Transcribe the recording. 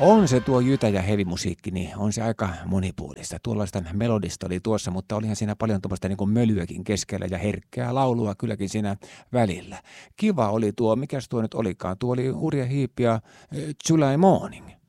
On se tuo jytä- ja hevimusiikki, niin on se aika monipuolista. Tuollaista melodista oli tuossa, mutta olihan siinä paljon tuommoista niin kuin mölyäkin keskellä ja herkkää laulua kylläkin siinä välillä. Kiva oli tuo, mikäs tuo nyt olikaan? Tuo oli Hurja Hiip ja July Morning.